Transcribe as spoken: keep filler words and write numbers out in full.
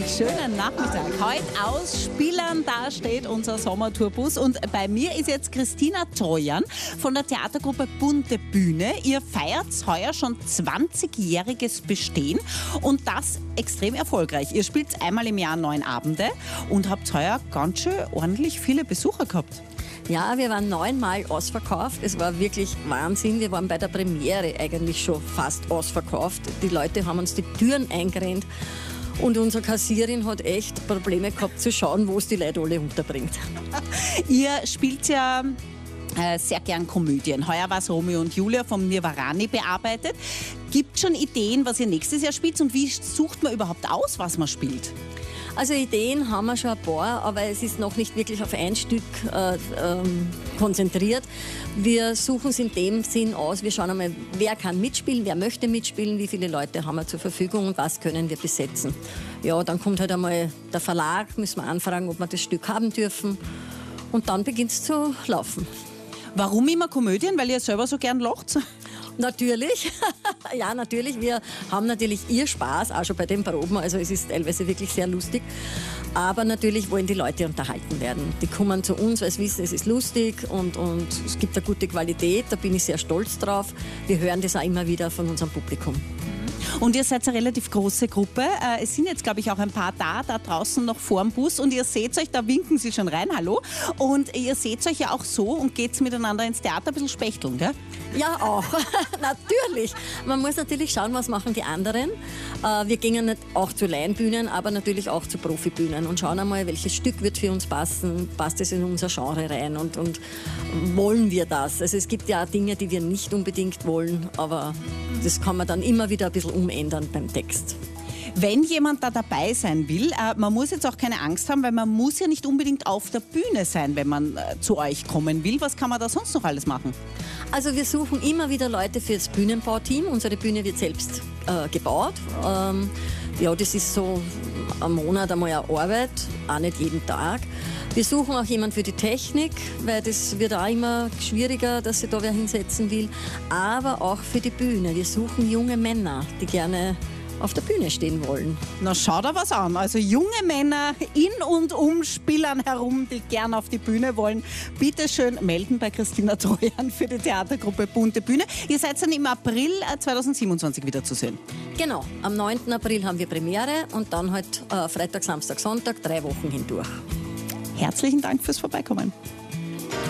einen schönen Nachmittag. Heute aus Spielern, da steht unser Sommertourbus und bei mir ist jetzt Christina Trojan von der Theatergruppe Bunte Bühne. Ihr feiert heuer schon zwanzigjähriges Bestehen und das extrem erfolgreich. Ihr spielt einmal im Jahr neun Abende und habt heuer ganz schön ordentlich viele Besucher gehabt. Ja, wir waren neunmal ausverkauft. Es war wirklich Wahnsinn. Wir waren bei der Premiere eigentlich schon fast ausverkauft. Die Leute haben uns die Türen eingerennt und unsere Kassierin hat echt Probleme gehabt zu schauen, wo es die Leute alle unterbringt. Ihr spielt ja äh, sehr gern Komödien. Heuer war es Romeo und Julia vom Nirvarani bearbeitet. Gibt schon Ideen, was ihr nächstes Jahr spielt und wie sucht man überhaupt aus, was man spielt? Also Ideen haben wir schon ein paar, aber es ist noch nicht wirklich auf ein Stück äh, ähm, konzentriert. Wir suchen es in dem Sinn aus, wir schauen einmal, wer kann mitspielen, wer möchte mitspielen, wie viele Leute haben wir zur Verfügung und was können wir besetzen. Ja, dann kommt halt einmal der Verlag, müssen wir anfragen, ob wir das Stück haben dürfen und dann beginnt es zu laufen. Warum immer Komödien? Weil ihr selber so gern lacht? Natürlich, ja natürlich. Wir haben natürlich ihr Spaß, auch schon bei den Proben. Also es ist teilweise wirklich sehr lustig. Aber natürlich wollen die Leute unterhalten werden. Die kommen zu uns, weil sie wissen, es ist lustig und, und es gibt eine gute Qualität. Da bin ich sehr stolz drauf. Wir hören das auch immer wieder von unserem Publikum. Und ihr seid eine relativ große Gruppe. Es sind jetzt, glaube ich, auch ein paar da, da draußen noch vor dem Bus. Und ihr seht euch, da winken sie schon rein, hallo. Und ihr seht euch ja auch so und geht miteinander ins Theater ein bisschen spechteln, gell? Ja, auch. Natürlich. Man muss natürlich schauen, was machen die anderen. Wir gehen nicht auch zu Laienbühnen, aber natürlich auch zu Profibühnen und schauen einmal, welches Stück wird für uns passen, passt es in unser Genre rein und, und wollen wir das? Also es gibt ja auch Dinge, die wir nicht unbedingt wollen, aber das kann man dann immer wieder ein bisschen umändern beim Text. Wenn jemand da dabei sein will, äh, man muss jetzt auch keine Angst haben, weil man muss ja nicht unbedingt auf der Bühne sein, wenn man äh, zu euch kommen will. Was kann man da sonst noch alles machen? Also wir suchen immer wieder Leute für das Bühnenbauteam. Unsere Bühne wird selbst äh, gebaut. Ähm, ja, das ist so ein Monat einmal eine Arbeit, auch nicht jeden Tag. Wir suchen auch jemanden für die Technik, weil das wird auch immer schwieriger, dass sich da wer hinsetzen will. Aber auch für die Bühne. Wir suchen junge Männer, die gerne auf der Bühne stehen wollen. Na, schau da was an. Also junge Männer in und um Spielern herum, die gern auf die Bühne wollen. Bitte schön melden bei Christina Trojan für die Theatergruppe Bunte Bühne. Ihr seid dann im April zweitausendsiebenundzwanzig wieder zu sehen. Genau, am neunten April haben wir Premiere und dann halt äh, Freitag, Samstag, Sonntag, drei Wochen hindurch. Herzlichen Dank fürs Vorbeikommen.